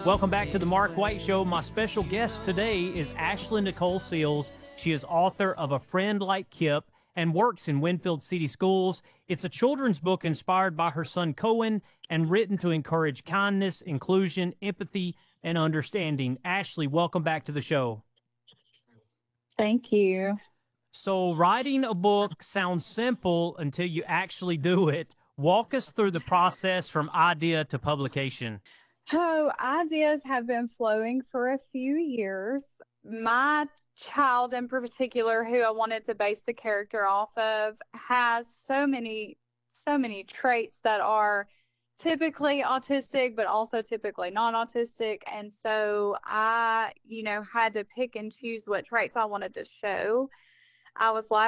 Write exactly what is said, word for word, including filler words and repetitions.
Welcome back to the Mark White Show. My special guest today is Ashley Nicole Seals. She is author of A Friend Like Kip and works in Winfield City Schools. It's a children's book inspired by her son Cohen and written to encourage kindness, inclusion, empathy, and understanding. Ashley, welcome back to the show. Thank you. So writing a book sounds simple until you actually do it. Walk us through the process from idea to publication. So, ideas have been flowing for a few years. My child, in particular, who I wanted to base the character off of, has so many, so many traits that are typically autistic, but also typically non autistic. And so, I, you know, had to pick and choose what traits I wanted to show. I was like,